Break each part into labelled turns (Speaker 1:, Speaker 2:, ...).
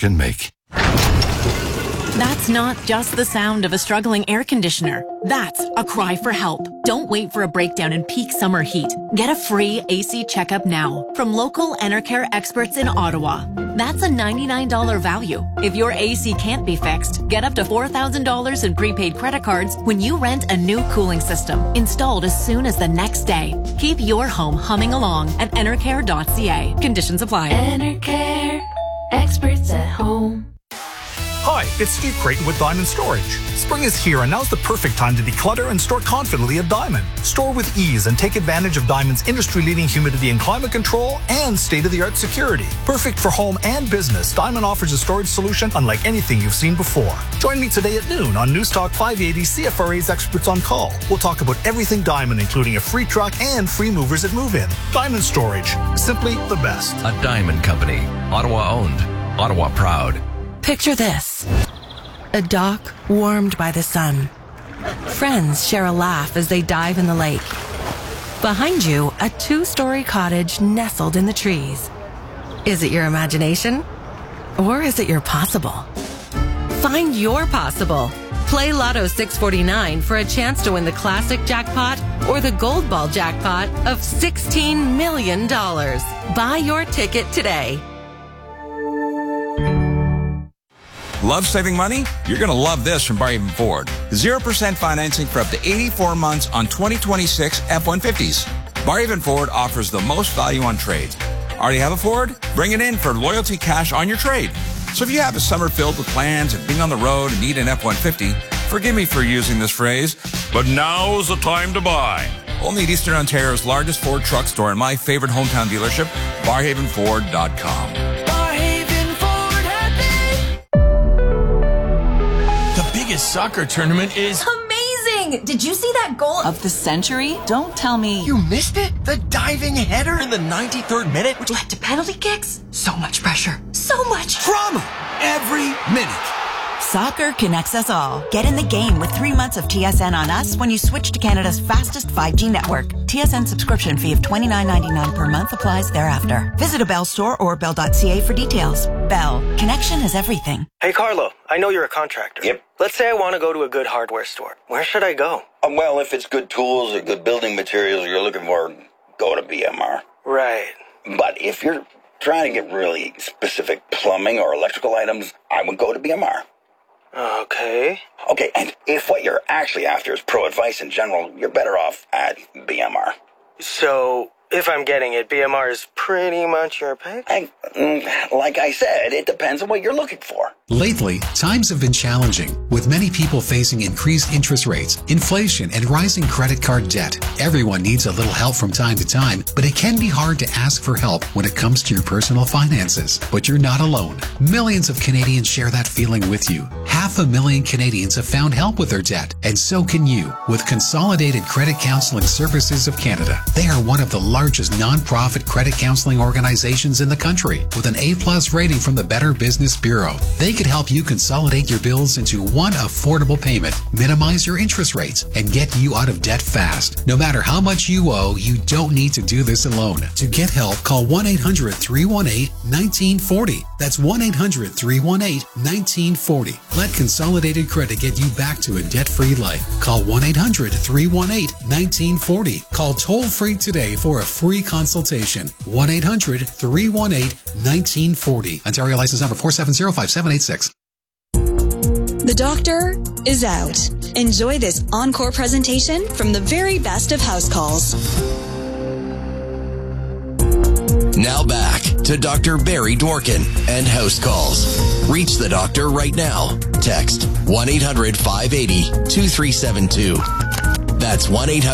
Speaker 1: can make.
Speaker 2: That's not just the sound of a struggling air conditioner. That's a cry for help. Don't wait for a breakdown in peak summer heat. Get a free AC checkup now from local Enercare experts in Ottawa. That's a $99 value. If your AC can't be fixed, get up to $4,000 in prepaid credit cards when you rent a new cooling system, installed as soon as the next day. Keep your home humming along at enercare.ca. Conditions apply.
Speaker 3: Enercare, experts at home.
Speaker 4: Hi, it's Steve Creighton with Diamond Storage. Spring is here and now's the perfect time to declutter and store confidently at Diamond. Store with ease and take advantage of Diamond's industry-leading humidity and climate control and state-of-the-art security. Perfect for home and business, Diamond offers a storage solution unlike anything you've seen before. Join me today at noon on Newstalk 580 CFRA's Experts on Call. We'll talk about everything Diamond, including a free truck and free movers at move-in. Diamond Storage, simply the best.
Speaker 5: A Diamond Company, Ottawa owned, Ottawa proud.
Speaker 6: Picture this. A dock warmed by the sun. Friends share a laugh as they dive in the lake. Behind you, a 2-story cottage nestled in the trees. Is it your imagination? Or is it your possible? Find your possible. Play Lotto 649 for a chance to win the classic jackpot or the gold ball jackpot of $16 million. Buy your ticket today.
Speaker 7: Love saving money? You're going to love this from Barhaven Ford. 0% financing for up to 84 months on 2026 F-150s. Barhaven Ford offers the most value on trades. Already have a Ford? Bring it in for loyalty cash on your trade. So if you have a summer filled with plans and being on the road and need an F-150, forgive me for using this phrase, but now's the time to buy. Only at Eastern Ontario's largest Ford truck store and my favorite hometown dealership, barhavenford.com.
Speaker 8: Soccer tournament is
Speaker 9: amazing! Did you see that goal of the century? Don't tell me
Speaker 8: you missed it. The diving header in the 93rd minute,
Speaker 9: which led to penalty kicks. So much pressure, so much
Speaker 8: drama every minute.
Speaker 10: Soccer connects us all. Get in the game with 3 months of TSN on us when you switch to Canada's fastest 5G network. TSN subscription fee of $29.99 per month applies thereafter. Visit a Bell store or bell.ca for details. Bell. Connection is everything.
Speaker 11: Hey, Carlo. I know you're a contractor.
Speaker 12: Yep.
Speaker 11: Let's say I want to go to a good hardware store. Where should I go?
Speaker 12: Well, if it's good tools or good building materials you're looking for, go to BMR.
Speaker 11: Right.
Speaker 12: But if you're trying to get really specific plumbing or electrical items, I would go to BMR.
Speaker 11: Okay,
Speaker 12: and if what you're actually after is pro advice in general, you're better off at BMR.
Speaker 11: So, if I'm getting it, BMR is pretty much your pick?
Speaker 12: Like I said, it depends on what you're looking for.
Speaker 13: Lately, times have been challenging, with many people facing increased interest rates, inflation, and rising credit card debt. Everyone needs a little help from time to time, but it can be hard to ask for help when it comes to your personal finances. But you're not alone. Millions of Canadians share that feeling with you. 500,000 Canadians have found help with their debt, and so can you with Consolidated Credit Counseling Services of Canada. They are one of the largest non-profit credit counseling organizations in the country, with an A+ rating from the Better Business Bureau. They can help you consolidate your bills into one affordable payment, minimize your interest rates, and get you out of debt fast. No matter how much you owe, you don't need to do this alone. To get help, call 1-800-318-1940. That's 1-800-318-1940. Let Consolidated Credit get you back to a debt-free life. Call 1-800-318-1940. Call toll-free today for a free consultation. 1-800-318-1940. Ontario license number 4705786.
Speaker 14: The doctor is out. Enjoy this encore presentation from the very best of house calls.
Speaker 5: Now back to Dr. Barry Dworkin and House Calls. Reach the doctor right now. Text 1-800-580-2372. That's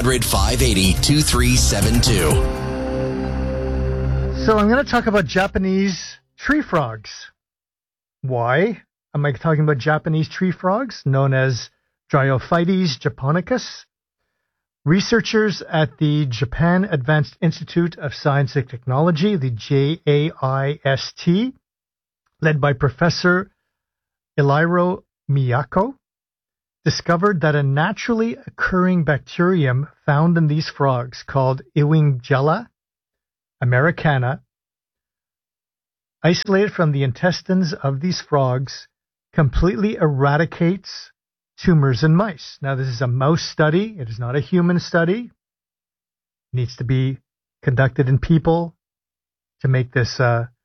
Speaker 5: 1-800-580-2372.
Speaker 15: So I'm going to talk about Japanese tree frogs. Why am I talking about Japanese tree frogs, known as Dryophytes japonicus? Researchers at the Japan Advanced Institute of Science and Technology, the JAIST, led by Professor Iliro Miyako, discovered that a naturally occurring bacterium found in these frogs called Ewingella americana isolated from the intestines of these frogs, completely eradicates tumors in mice. Now, this is a mouse study. It is not a human study. It needs to be conducted in people to make this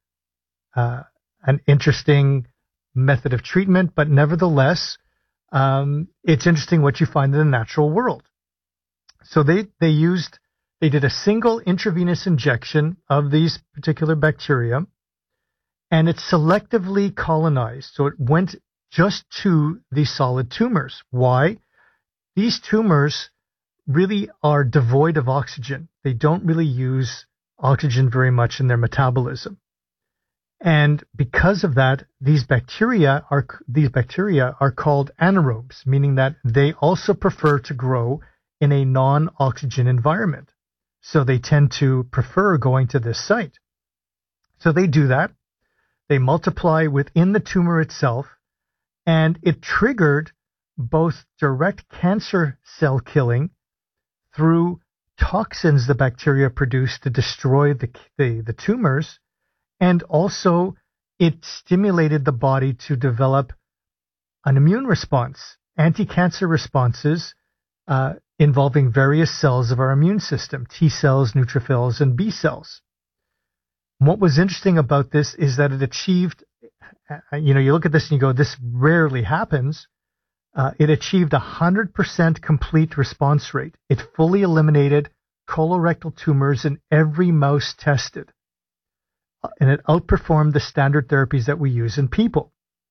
Speaker 15: an interesting method of treatment. But nevertheless, it's interesting what you find in the natural world. So they did a single intravenous injection of these particular bacteria, and it selectively colonized. So it went just to the solid tumors. Why? These tumors really are devoid of oxygen. They don't really use oxygen very much in their metabolism. And because of that, these bacteria are called anaerobes, meaning that they also prefer to grow in a non-oxygen environment. So they tend to prefer going to this site. So they do that. They multiply within the tumor itself, and it triggered both direct cancer cell killing through toxins the bacteria produce to destroy the tumors, and also it stimulated the body to develop an immune response, anti-cancer responses involving various cells of our immune system, T cells, neutrophils, and B cells. What was interesting about this is that it achieved, you look at this and you go, this rarely happens. It achieved 100% complete response rate. It fully eliminated colorectal tumors in every mouse tested. And it outperformed the standard therapies that we use in people.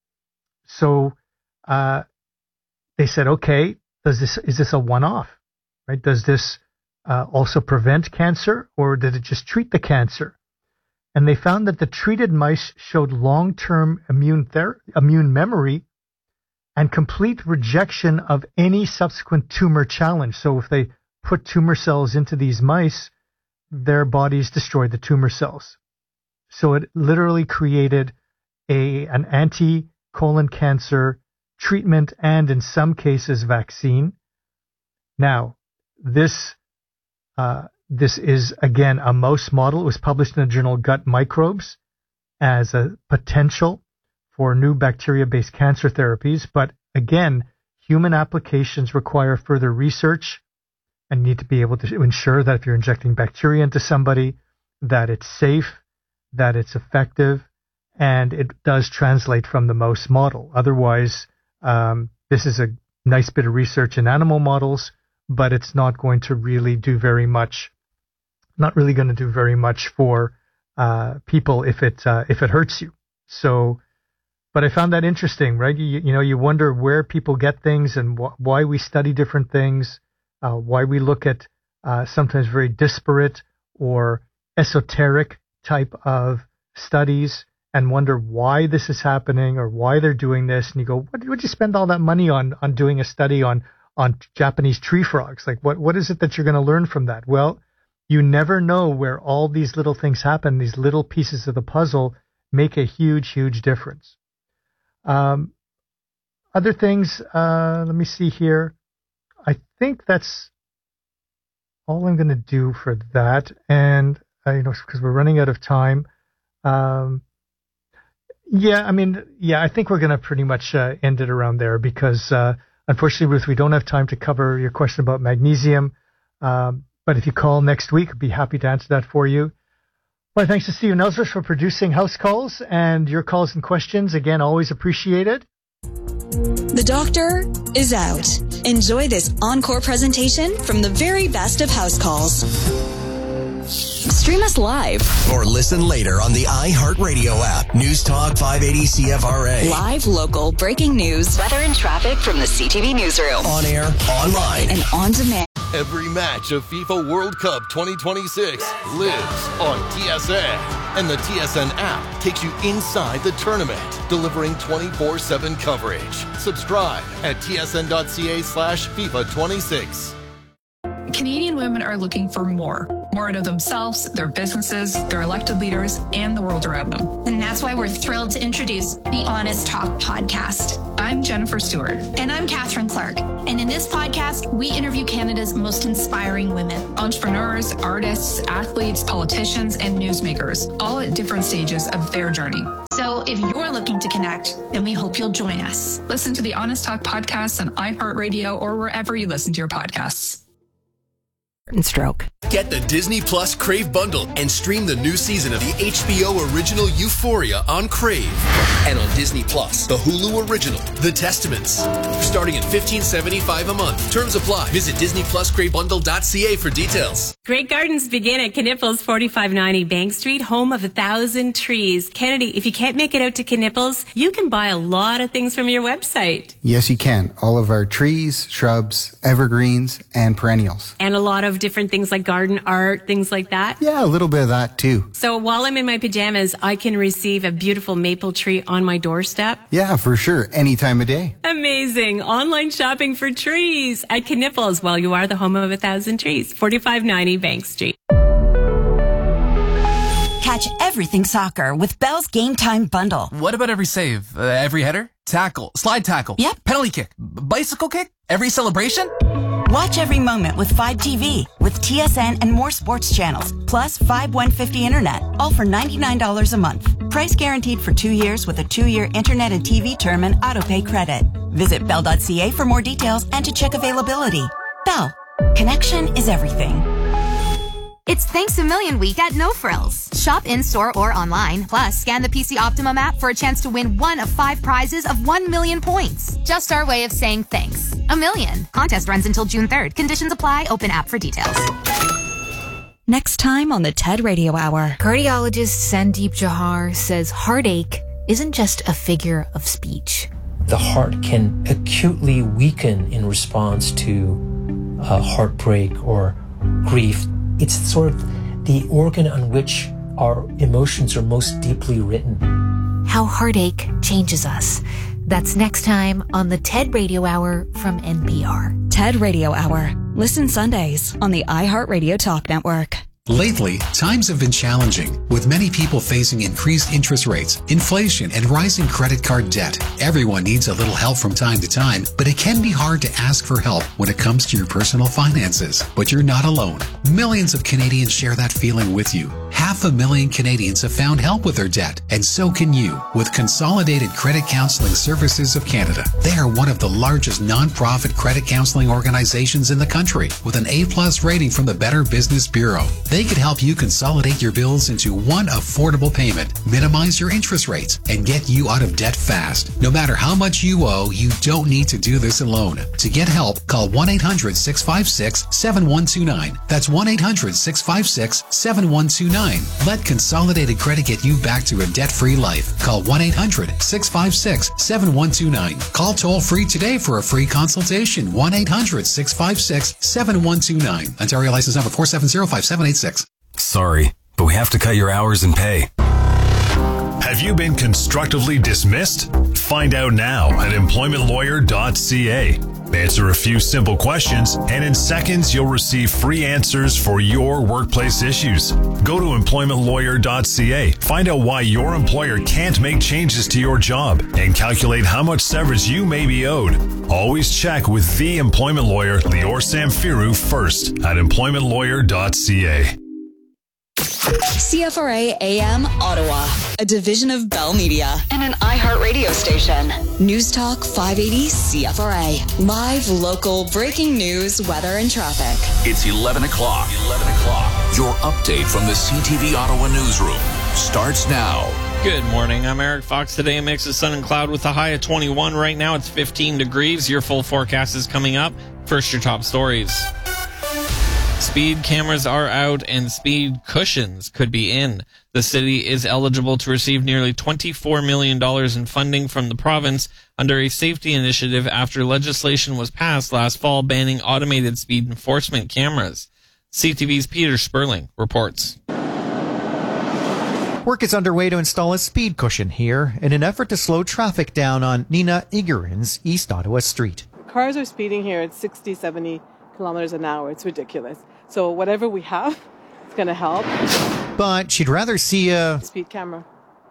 Speaker 15: So they said, okay, is this a one-off? Right? Does this also prevent cancer, or did it just treat the cancer? And they found that the treated mice showed long-term immune memory and complete rejection of any subsequent tumor challenge. So if they put tumor cells into these mice, their bodies destroyed the tumor cells. So it literally created an anti-colon cancer treatment and, in some cases, vaccine. Now, this is, again, a mouse model. It was published in the journal Gut Microbes as a potential for new bacteria-based cancer therapies. But again, human applications require further research and need to be able to ensure that if you're injecting bacteria into somebody, that it's safe, that it's effective, and it does translate from the mouse model. Otherwise, this is a nice bit of research in animal models, but it's not going to really do very much. Not really going to do very much for people if it hurts you. So, but I found that interesting, right? You wonder where people get things and why we study different things, why we look at sometimes very disparate or esoteric type of studies and wonder why this is happening or why they're doing this. And you go, what would you spend all that money on doing a study on Japanese tree frogs? Like, what is it that you're going to learn from that? Well, you never know where all these little things happen. These little pieces of the puzzle make a huge, huge difference. Other things, let me see here. I think that's all I'm going to do for that. And, because we're running out of time. I think we're going to pretty much end it around there because, unfortunately, Ruth, we don't have time to cover your question about magnesium. But if you call next week, I'd be happy to answer that for you. Well, thanks to Stephen Ellsworth for producing House Calls, and your calls and questions, again, always appreciated.
Speaker 14: The doctor is out. Enjoy this encore presentation from the very best of House Calls. Stream us live.
Speaker 5: Or listen later on the iHeartRadio app. News Talk 580 CFRA.
Speaker 14: Live, local, breaking news, weather and traffic from the CTV newsroom.
Speaker 5: On air, online,
Speaker 14: and on demand.
Speaker 1: Every match of FIFA World Cup 2026 lives on TSN. And the TSN app takes you inside the tournament, delivering 24/7 coverage. Subscribe at tsn.ca/FIFA26.
Speaker 16: Canadian women are looking for more. more out of themselves, their businesses, their elected leaders, and the world around them.
Speaker 17: And that's why we're thrilled to introduce the Honest Talk podcast.
Speaker 16: I'm Jennifer Stewart.
Speaker 17: And I'm Catherine Clark. And in this podcast, we interview Canada's most inspiring women.
Speaker 16: Entrepreneurs, artists, athletes, politicians, and newsmakers, all at different stages of their journey.
Speaker 17: So if you're looking to connect, then we hope you'll join us.
Speaker 16: Listen to the Honest Talk podcast on iHeartRadio or wherever you listen to your podcasts.
Speaker 6: Stroke.
Speaker 18: Get the Disney Plus Crave bundle and stream the new season of the HBO original Euphoria on Crave. And on Disney Plus, the Hulu original, The Testaments. Starting at $15.75 a month. Terms apply. Visit DisneyPlusCraveBundle.ca for details.
Speaker 19: Great gardens begin at Knipples, 4590 Bank Street, home of 1,000 trees. Kennedy, if you can't make it out to Knipples, you can buy a lot of things from your website.
Speaker 20: Yes, you can. All of our trees, shrubs, evergreens, and perennials.
Speaker 19: And a lot of different things like garden art, things like that?
Speaker 20: Yeah, a little bit of that too.
Speaker 19: So while I'm in my pajamas, I can receive a beautiful maple tree on my doorstep?
Speaker 20: Yeah, for sure. Any time of day.
Speaker 19: Amazing. Online shopping for trees at Knipples. Well, you are the home of 1,000 trees. 4590 Bank Street.
Speaker 10: Catch everything soccer with Bell's Game Time Bundle.
Speaker 21: What about every save? Every header? Tackle? Slide tackle?
Speaker 10: Yep.
Speaker 21: Penalty kick? Bicycle kick? Every celebration?
Speaker 10: Watch every moment with 5 TV, with TSN and more sports channels, plus 5150 internet, all for $99 a month. Price guaranteed for 2 years with a 2-year internet and TV term and autopay credit. Visit bell.ca for more details and to check availability. Bell. Connection is everything.
Speaker 22: It's Thanks a Million Week at No Frills. Shop in-store or online, plus scan the PC Optimum app for a chance to win one of 5 prizes of 1 million points. Just our way of saying thanks. A million. Contest runs until June 3rd. Conditions apply. Open app for details.
Speaker 14: Next time on the TED Radio Hour.
Speaker 23: Cardiologist Sandeep Johar says heartache isn't just a figure of speech.
Speaker 24: The heart can acutely weaken in response to heartbreak or grief. It's sort of the organ on which our emotions are most deeply written.
Speaker 23: How heartache changes us. That's next time on the TED Radio Hour from NPR.
Speaker 14: TED Radio Hour. Listen Sundays on the iHeartRadio Talk Network.
Speaker 13: Lately, times have been challenging, with many people facing increased interest rates, inflation, and rising credit card debt. Everyone needs a little help from time to time, but it can be hard to ask for help when it comes to your personal finances. But you're not alone. Millions of Canadians share that feeling with you. 500,000 Canadians have found help with their debt, and so can you with Consolidated Credit Counseling Services of Canada. They are one of the largest non-profit credit counseling organizations in the country, with an A+ rating from the Better Business Bureau. They could help you consolidate your bills into one affordable payment, minimize your interest rates, and get you out of debt fast. No matter how much you owe, you don't need to do this alone. To get help, call 1-800-656-7129. That's 1-800-656-7129. Let Consolidated Credit get you back to a debt-free life. Call 1-800-656-7129. Call toll-free today for a free consultation. 1-800-656-7129. Ontario license number 4705786.
Speaker 25: Sorry, but we have to cut your hours and pay.
Speaker 26: Have you been constructively dismissed? Find out now at employmentlawyer.ca. Answer a few simple questions, and in seconds, you'll receive free answers for your workplace issues. Go to employmentlawyer.ca. Find out why your employer can't make changes to your job and calculate how much severance you may be owed. Always check with the employment lawyer, Lior Samfiru, first at employmentlawyer.ca.
Speaker 14: CFRA AM Ottawa, a division of Bell Media and an iHeartRadio station. News Talk 580 CFRA. Live, local, breaking news, weather, and traffic.
Speaker 27: It's 11 o'clock. Your update from the CTV Ottawa newsroom starts now.
Speaker 28: Good morning. I'm Eric Fox. Today a mix of sun and cloud with a high of 21. Right now it's 15 degrees. Your full forecast is coming up. First, your top stories. Speed cameras are out and speed cushions could be in. The city is eligible to receive nearly $24 million in funding from the province under a safety initiative after legislation was passed last fall banning automated speed enforcement cameras. CTV's Peter Sperling reports.
Speaker 29: Work is underway to install a speed cushion here in an effort to slow traffic down on Nina Igarin's East Ottawa Street.
Speaker 30: Cars are speeding here at 60, 70 kilometers an hour. It's ridiculous. So whatever we have,
Speaker 2: It's going to help.
Speaker 29: But she'd rather see a
Speaker 2: Speed camera.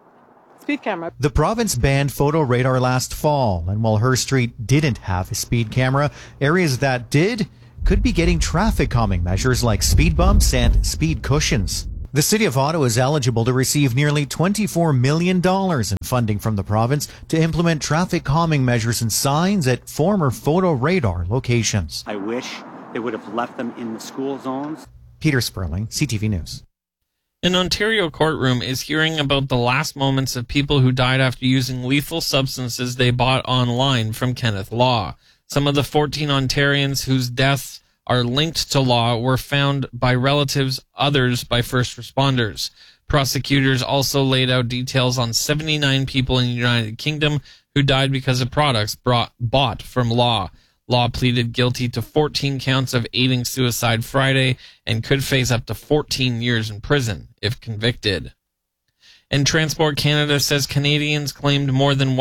Speaker 2: Speed camera.
Speaker 29: The province banned photo radar last fall, and while her street didn't have a speed camera, areas that did could be getting traffic calming measures like speed bumps and speed cushions. The City of Ottawa is eligible to receive nearly $24 million in funding from the province to implement traffic calming measures and signs at former photo radar locations.
Speaker 3: I wish they would have left them in the school zones.
Speaker 29: Peter Sperling, CTV News.
Speaker 28: An Ontario courtroom is hearing about the last moments of people who died after using lethal substances they bought online from Kenneth Law. Some of the 14 Ontarians whose deaths are linked to Law were found by relatives, others by first responders. Prosecutors also laid out details on 79 people in the United Kingdom who died because of products bought from Law. Law pleaded guilty to 14 counts of aiding suicide Friday and could face up to 14 years in prison if convicted. And Transport Canada says Canadians claimed more than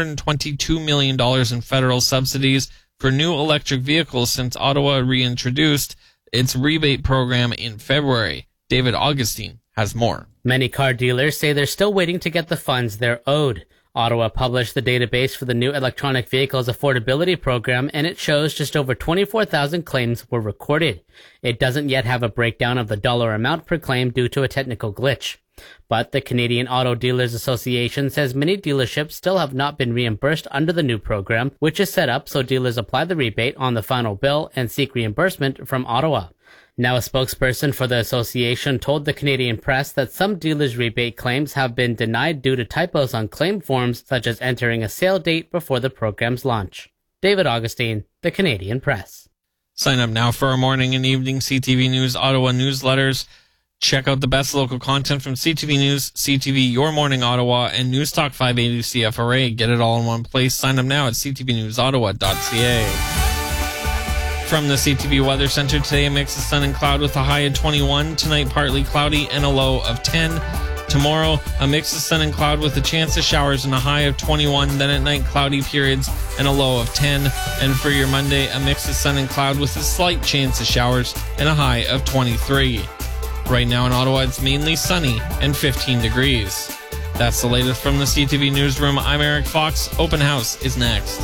Speaker 28: $122 million in federal subsidies for new electric vehicles since Ottawa reintroduced its rebate program in February. David Augustine has more.
Speaker 4: Many car dealers say they're still waiting to get the funds they're owed. Ottawa published the database for the new electronic vehicles affordability program, and it shows just over 24,000 claims were recorded. It doesn't yet have a breakdown of the dollar amount per claim due to a technical glitch. But the Canadian Auto Dealers Association says many dealerships still have not been reimbursed under the new program, which is set up so dealers apply the rebate on the final bill and seek reimbursement from Ottawa. Now, a spokesperson for the association told the Canadian Press that some dealers' rebate claims have been denied due to typos on claim forms, such as entering a sale date before the program's launch. David Augustine, the Canadian Press.
Speaker 28: Sign up now for our morning and evening CTV News Ottawa newsletters. Check out the best local content from CTV News, CTV Your Morning Ottawa, and News Talk 580 CFRA. Get it all in one place. Sign up now at ctvnewsottawa.ca. From the CTV Weather Center today, a mix of sun and cloud with a high of 21. Tonight, partly cloudy and a low of 10. Tomorrow, a mix of sun and cloud with a chance of showers and a high of 21. Then at night, cloudy periods and a low of 10. And for your Monday, a mix of sun and cloud with a slight chance of showers and a high of 23. Right now in Ottawa, it's mainly sunny and 15 degrees. That's the latest from the CTV Newsroom. I'm Eric Fox. Open House is next.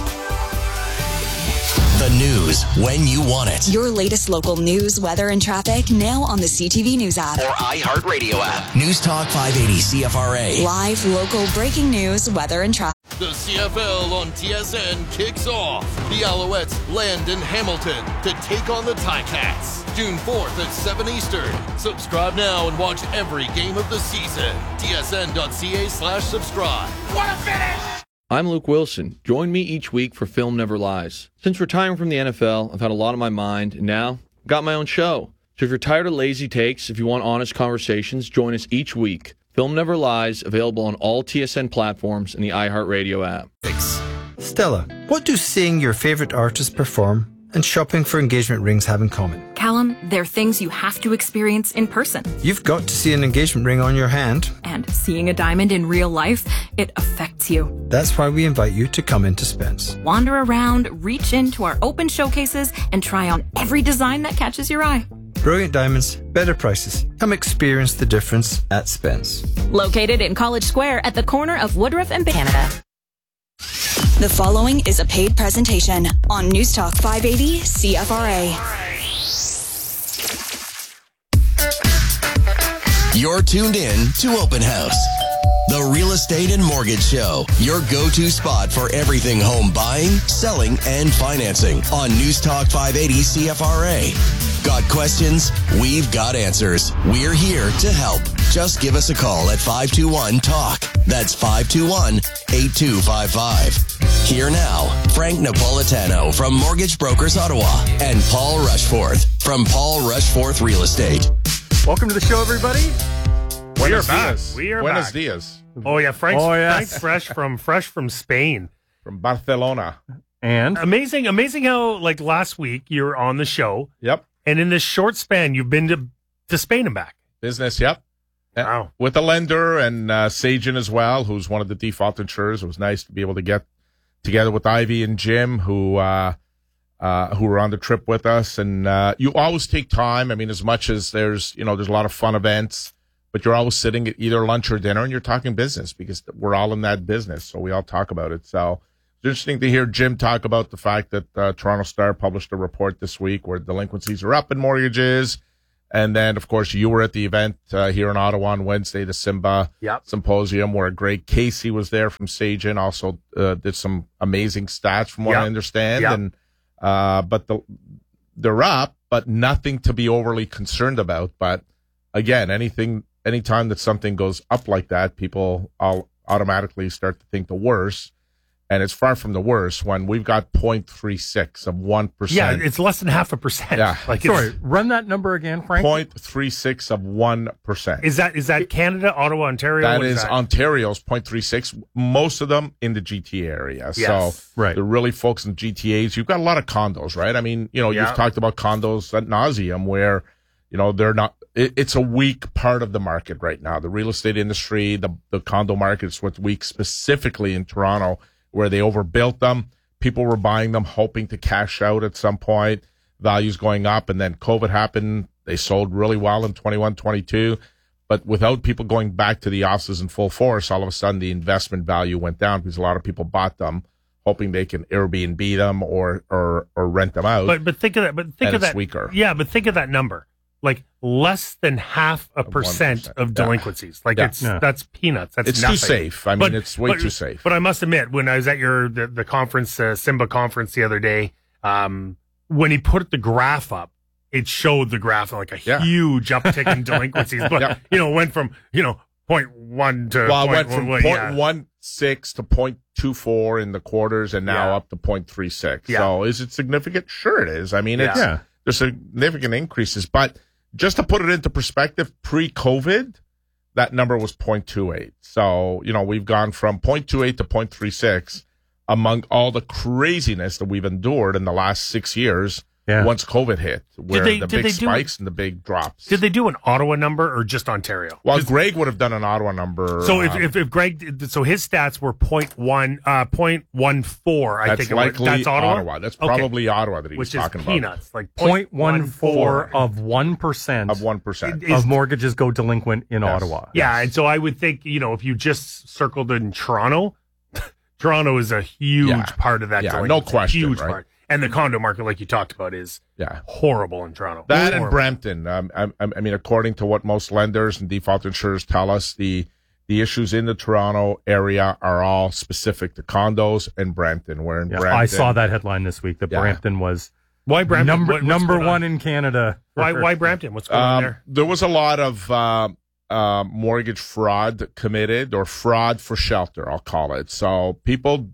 Speaker 5: The news when you want it.
Speaker 14: Your latest local news, weather, and traffic now on the CTV News app.
Speaker 5: Or iHeartRadio app. News Talk 580 CFRA.
Speaker 14: Live, local, breaking news, weather, and traffic.
Speaker 1: The CFL on TSN kicks off. The Alouettes land in Hamilton to take on the Ticats. June 4th at 7 Eastern. Subscribe now and watch every game of the season. tsn.ca/subscribe.
Speaker 7: What a finish! I'm Luke Wilson. Join me each week for Film Never Lies. Since retiring from the NFL, I've had a lot on my mind, and now I've got my own show. So if you're tired of lazy takes, if you want honest conversations, join us each week. Film Never Lies, available on all TSN platforms and the iHeartRadio app.
Speaker 8: Stella, what do seeing your favorite artist perform and shopping for engagement rings have in common?
Speaker 9: Callum, they're things you have to experience in person.
Speaker 8: You've got to see an engagement ring on your hand.
Speaker 9: And seeing a diamond in real life, it affects you.
Speaker 8: That's why we invite you to come into Spence.
Speaker 9: Wander around, reach into our open showcases, and try on every design that catches your eye.
Speaker 8: Brilliant diamonds, better prices. Come experience the difference at Spence.
Speaker 9: Located in College Square at the corner of Woodruff and Canada.
Speaker 14: The following is a paid presentation on News Talk 580 CFRA.
Speaker 5: You're tuned in to Open House, the real estate and mortgage show, your go-to spot for everything home buying, selling, and financing on News Talk 580 CFRA. Got questions? We've got answers. We're here to help. Just give us a call at 521-TALK. That's 521-8255. Here now, Frank Napolitano from Mortgage Brokers Ottawa and Paul Rushforth from Paul Rushforth Real Estate.
Speaker 11: Welcome to the show, everybody.
Speaker 12: We are back.
Speaker 11: Buenos
Speaker 12: dias.
Speaker 11: Oh yeah, Frank's fresh from Spain,
Speaker 12: from Barcelona.
Speaker 11: And amazing how like last week you were on the show.
Speaker 12: Yep.
Speaker 11: And in this short span, you've been to Spain and back.
Speaker 12: Business, yep.
Speaker 11: Wow.
Speaker 12: With a lender and Sagen as well, who's one of the default insurers. It was nice to be able to get together with Ivy and Jim, who who were on the trip with us. And you always take time. I mean, as much as there's a lot of fun events, but you're always sitting at either lunch or dinner and you're talking business because we're all in that business. So we all talk about it. So it's interesting to hear Jim talk about the fact that Toronto Star published a report this week where delinquencies are up in mortgages. And then, of course, you were at the event here in Ottawa on Wednesday, the Simba Symposium, where Greg Casey was there from Sagen, also did some amazing stats from what I understand. And but they're up, but nothing to be overly concerned about. But again, anytime that something goes up like that, people all automatically start to think the worst. And it's far from the worst when we've got 0.36 of 1%.
Speaker 11: Yeah, it's less than 0.5%.
Speaker 12: Yeah.
Speaker 6: Sorry, run that number again, Frank.
Speaker 12: 0.36 of 1%.
Speaker 11: Is that Canada, Ottawa, Ontario?
Speaker 12: That is Ontario's 0.36. Most of them in the GTA area.
Speaker 11: Yes.
Speaker 12: So they're really focused on GTAs. You've got a lot of condos, right? I mean, you've talked about condos ad nauseum where, they're not. It's a weak part of the market right now. The real estate industry, the condo market is what's weak, specifically in Toronto, where they overbuilt them. People were buying them, hoping to cash out at some point. Values going up, and then COVID happened. They sold really well in 21, 22. But without people going back to the offices in full force, all of a sudden the investment value went down because a lot of people bought them, hoping they can Airbnb them or rent them out.
Speaker 11: But think of that. But think of that.
Speaker 12: Weaker.
Speaker 11: Yeah, but think of that number. Like less than 0.5% of delinquencies. Like that's peanuts. That's
Speaker 12: it's
Speaker 11: nothing.
Speaker 12: Too safe. I mean, it's way too safe.
Speaker 11: But I must admit, when I was at the conference, Simba conference the other day, when he put the graph up, it showed the graph like a huge uptick in delinquencies. But it went from 0.1 to
Speaker 12: it went from 0.16 to 0.24 in the quarters, and now up to 0.36.
Speaker 11: Yeah.
Speaker 12: So is it significant? Sure, it is. I mean, there's significant increases, but just to put it into perspective, pre-COVID, that number was 0.28. So, we've gone from 0.28 to 0.36 among all the craziness that we've endured in the last 6 years once COVID hit, where the big spikes and the big drops.
Speaker 11: Did they do an Ottawa number or just Ontario?
Speaker 12: Well, Greg would have done an Ottawa number.
Speaker 11: So if Greg, so his stats were 0.14, I think.
Speaker 12: That's
Speaker 11: Ottawa?
Speaker 12: That's probably Ottawa that he was talking about.
Speaker 11: Which is peanuts. Like
Speaker 6: 0.14 of 1%.
Speaker 12: Of 1%.
Speaker 6: Of mortgages go delinquent in Ottawa.
Speaker 11: Yeah, and so I would think, if you just circled in Toronto, Toronto is a huge part of that.
Speaker 12: Yeah, no question.
Speaker 11: Huge
Speaker 12: right?
Speaker 11: part. And the condo market, like you talked about, is horrible in Toronto.
Speaker 12: That and Brampton. I mean, according to what most lenders and default insurers tell us, the issues in the Toronto area are all specific to condos and Brampton. Where in Brampton,
Speaker 6: I saw that headline this week that Brampton was
Speaker 11: why Brampton?
Speaker 6: number one in Canada.
Speaker 11: Why Brampton? What's going on there?
Speaker 12: There was a lot of mortgage fraud committed, or fraud for shelter, I'll call it. So people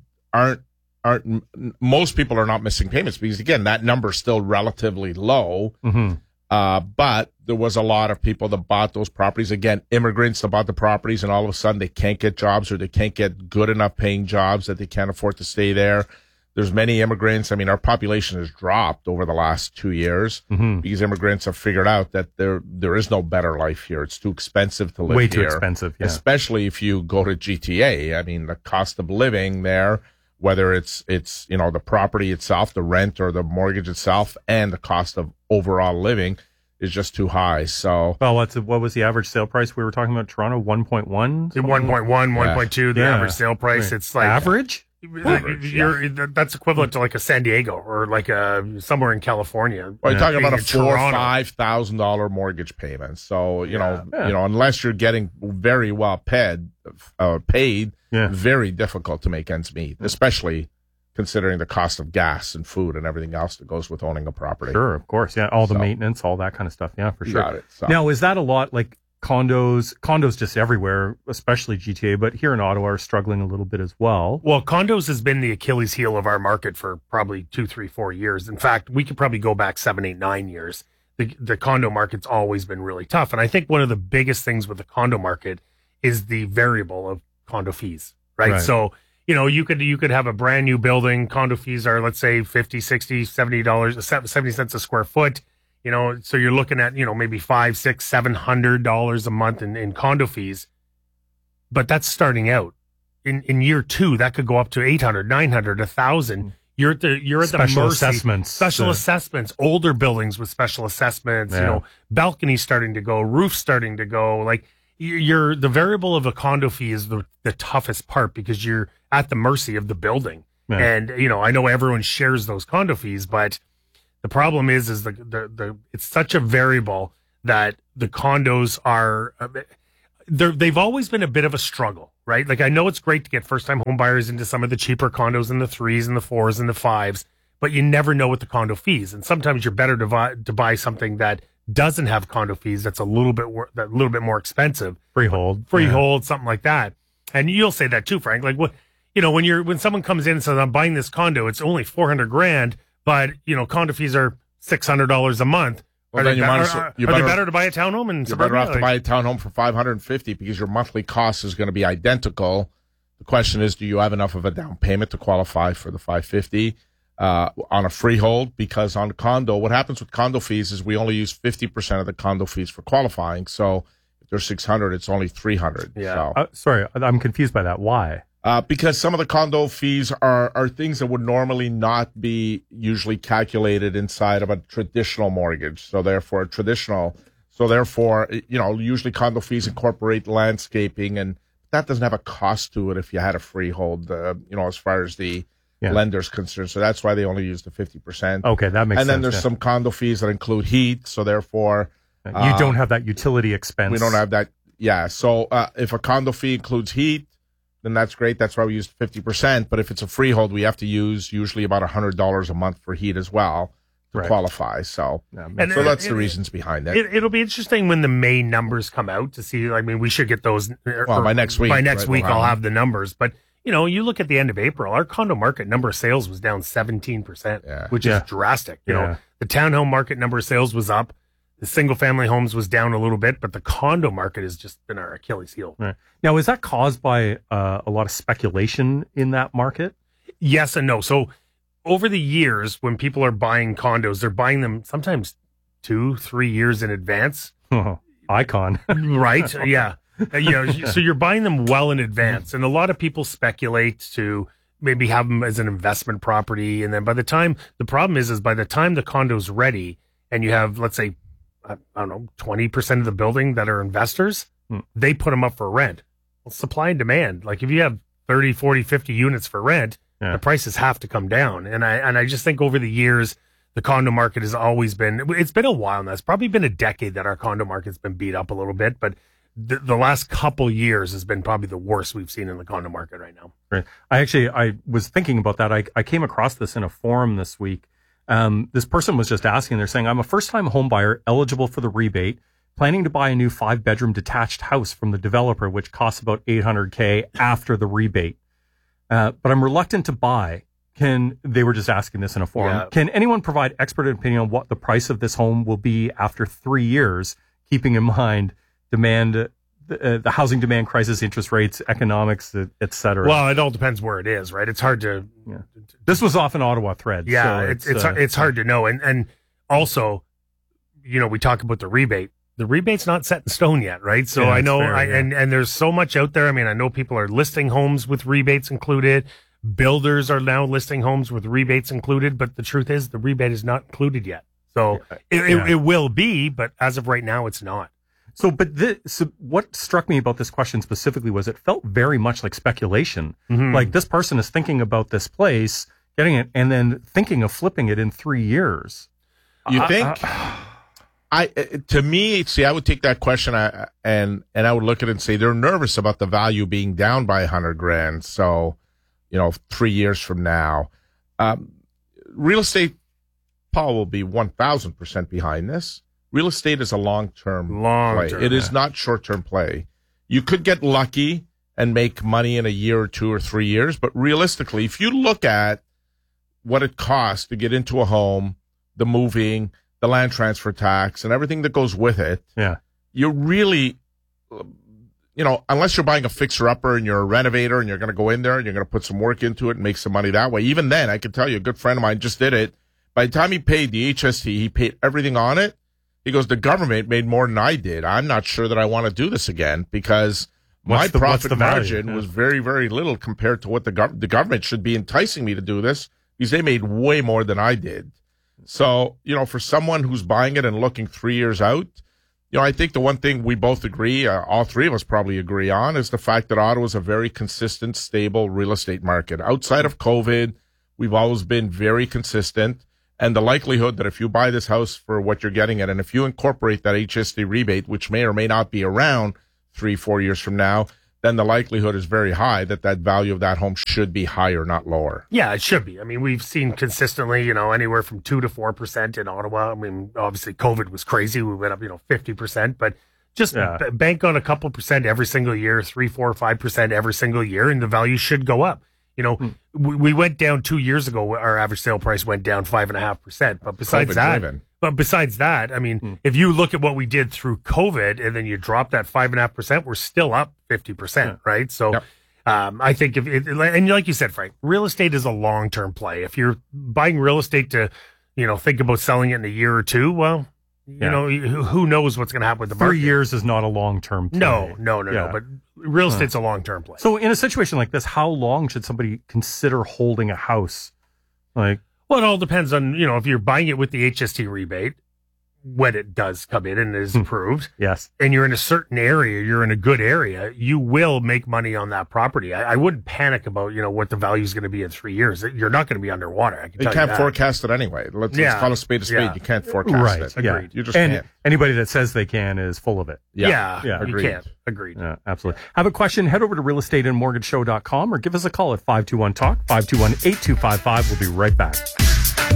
Speaker 12: most people are not missing payments because, again, that number is still relatively low.
Speaker 6: Mm-hmm.
Speaker 12: But there was a lot of people that bought those properties. Again, immigrants that bought the properties, and all of a sudden they can't get jobs, or they can't get good enough paying jobs that they can't afford to stay there. There's many immigrants. I mean, our population has dropped over the last 2 years because immigrants have figured out that there is no better life here. It's too expensive to live here.
Speaker 6: Way too expensive,
Speaker 12: especially if you go to GTA. I mean, the cost of living there, whether it's the property itself, the rent, or the mortgage itself, and the cost of overall living is just too high. So,
Speaker 6: well, what was the average sale price we were talking about? Toronto, 1.1,
Speaker 11: 1.1, 1.2. The average sale price. It's like
Speaker 6: average.
Speaker 11: That's equivalent to like a San Diego or like somewhere in California.
Speaker 12: Well, you're talking about a $4,000 or $5,000 mortgage payment. So unless you're getting very well paid, very difficult to make ends meet, especially considering the cost of gas and food and everything else that goes with owning a property.
Speaker 6: Sure, of course, all the maintenance, all that kind of stuff. Yeah, for sure.
Speaker 12: Got it. So.
Speaker 6: Now, is that a lot like condos just everywhere, especially GTA, but here in Ottawa are struggling a little bit as well?
Speaker 11: Well, condos has been the Achilles heel of our market for probably 2, 3, 4 years. In fact, we could probably go back 7, 8, 9 years. The condo market's always been really tough. And I think one of the biggest things with the condo market is the variable of condo fees, right? So, you could have a brand new building. Condo fees are, let's say, $50, $60, $70, 70 cents a square foot. So you're looking at, maybe $500, $600, $700 a month in condo fees. But that's starting out. In year 2, that could go up to $800, $900, $1,000. You're at the
Speaker 6: Special
Speaker 11: mercy.
Speaker 6: assessments.
Speaker 11: Special assessments, older buildings with special assessments,
Speaker 6: Yeah.
Speaker 11: Balconies starting to go, roofs starting to go. Like you're the variable of a condo fee is the toughest part because you're at the mercy of the building.
Speaker 6: Yeah.
Speaker 11: And, I know everyone shares those condo fees, but the problem is the it's such a variable that the condos are, they've always been a bit of a struggle, right? Like I know it's great to get first-time home buyers into some of the cheaper condos in the 3s and the 4s and the 5s, but you never know what the condo fees. And sometimes you're better to buy something that doesn't have condo fees that's a little bit more expensive.
Speaker 6: Freehold,
Speaker 11: something like that. And you'll say that too, Frank. Like what, when someone comes in and says, I'm buying this condo, it's only $400,000, but condo fees are $600 a month.
Speaker 12: Well,
Speaker 11: Are
Speaker 12: then
Speaker 11: they better to buy a townhome in
Speaker 12: You're
Speaker 11: suburbia?
Speaker 12: better off to buy a townhome for $550 because your monthly cost is going to be identical. The question is, do you have enough of a down payment to qualify for the $550 on a freehold? Because on a condo, what happens with condo fees is we only use 50% of the condo fees for qualifying. So if there's $600, it's only $300.
Speaker 11: Yeah.
Speaker 12: So.
Speaker 6: Sorry, I'm confused by that. Why?
Speaker 12: Because some of the condo fees are things that would normally not be usually calculated inside of a traditional mortgage. So therefore, usually condo fees incorporate landscaping, and that doesn't have a cost to it if you had a freehold, as far as the lender's concerned. So that's why they only use the 50%.
Speaker 6: Okay, that makes sense.
Speaker 12: And then there's some condo fees that include heat. So therefore,
Speaker 6: you don't have that utility expense.
Speaker 12: We don't have that. Yeah. So if a condo fee includes heat, then that's great. That's why we use 50%. But if it's a freehold, we have to use usually about $100 a month for heat as well to qualify. So, that's the reasons behind it.
Speaker 11: It'll be interesting when the May numbers come out to see. I mean, we should get those.
Speaker 12: By next week.
Speaker 11: By next week, I'll have the numbers. But you look at the end of April, our condo market number of sales was down 17%, which is drastic. The townhome market number of sales was up. The single-family homes was down a little bit, but the condo market has just been our Achilles heel.
Speaker 6: Right. Now, is that caused by a lot of speculation in that market?
Speaker 11: Yes and no. So over the years, when people are buying condos, they're buying them sometimes 2-3 years in advance.
Speaker 6: Icon.
Speaker 11: Right? Yeah. So you're buying them well in advance. And a lot of people speculate to maybe have them as an investment property. And then by the time the condo's ready and you have, let's say, I don't know, 20% of the building that are investors, they put them up for rent. Well, supply and demand. Like if you have 30, 40, 50 units for rent, the prices have to come down. And I just think over the years, the condo market has always it's been a while now. It's probably been a decade that our condo market's been beat up a little bit, but the last couple years has been probably the worst we've seen in the condo market right now.
Speaker 6: Right. I was thinking about that. I came across this in a forum this week. This person was just asking, they're saying, I'm a first-time home buyer eligible for the rebate, planning to buy a new 5-bedroom detached house from the developer, which costs about $800K after the rebate. But I'm reluctant to buy. They were just asking this in a forum.
Speaker 11: Yeah.
Speaker 6: Can anyone provide expert opinion on what the price of this home will be after 3 years, keeping in mind demand, the housing demand crisis, interest rates, economics, et cetera?
Speaker 11: Well, it all depends where it is, right? It's hard to.
Speaker 6: Yeah. This was off an Ottawa thread.
Speaker 11: Yeah,
Speaker 6: so
Speaker 11: it's hard to know, and also, we talk about the rebate. The rebate's not set in stone yet, right? So I know, and there's so much out there. I mean, I know people are listing homes with rebates included. Builders are now listing homes with rebates included, but the truth is, the rebate is not included yet. So it will be, but as of right now, it's not.
Speaker 6: So what struck me about this question specifically was it felt very much like speculation.
Speaker 11: Mm-hmm.
Speaker 6: Like this person is thinking about this place, getting it, and then thinking of flipping it in 3 years.
Speaker 12: You think? To me, I would take that question and I would look at it and say they're nervous about the value being down by $100,000. So, 3 years from now, real estate, Paul will be 1,000% behind this. Real estate is a long-term play. It is not short-term play. You could get lucky and make money in a year or 2 or 3 years, but realistically, if you look at what it costs to get into a home, the moving, the land transfer tax, and everything that goes with it, you're really, unless you're buying a fixer-upper and you're a renovator and you're going to go in there and you're going to put some work into it and make some money that way. Even then, I can tell you, a good friend of mine just did it. By the time he paid the HST, he paid everything on it. He goes, the government made more than I did. I'm not sure that I want to do this again because my profit margin was very, very little compared to what the government should be enticing me to do this because they made way more than I did. So, for someone who's buying it and looking 3 years out, I think the one thing we both agree, all three of us probably agree on, is the fact that Ottawa is a very consistent, stable real estate market. Outside of COVID, we've always been very consistent. And the likelihood that if you buy this house for what you're getting it, and if you incorporate that HST rebate, which may or may not be around 3-4 years from now, then the likelihood is very high that value of that home should be higher, not lower.
Speaker 11: Yeah, it should be. I mean, we've seen consistently, anywhere from 2 to 4% in Ottawa. I mean, obviously COVID was crazy. We went up, 50%, but just bank on a couple percent every single year, 3, 4, 5% every single year, and the value should go up. We went down 2 years ago. Our average sale price went down 5.5%. But besides that, I mean, if you look at what we did through COVID and then you drop that 5.5%, we're still up 50%, right? So, I think and like you said, Frank, real estate is a long-term play. If you're buying real estate to, think about selling it in a year or two, well, who knows what's going to happen with the market?
Speaker 6: 3 years is not a long-term play.
Speaker 11: No. But real estate's a long-term play.
Speaker 6: So in a situation like this, how long should somebody consider holding a house? Well,
Speaker 11: it all depends on, if you're buying it with the HST rebate, when it does come in and is approved.
Speaker 6: Yes.
Speaker 11: And you're in a certain area, you're in a good area, you will make money on that property. I wouldn't panic about, what the value is going to be in 3 years. You're not going to be underwater. I can tell you
Speaker 12: can't forecast it anyway. Let's call a spade a spade.
Speaker 11: Yeah.
Speaker 12: You can't forecast it.
Speaker 11: Agreed.
Speaker 12: You just can't.
Speaker 6: Anybody that says they can is full of it.
Speaker 11: Yeah. You can't. Agreed.
Speaker 6: Yeah, absolutely. Have a question, head over to realestateandmortgageshow.com or give us a call at 521-TALK, 521-8255. We'll be right back.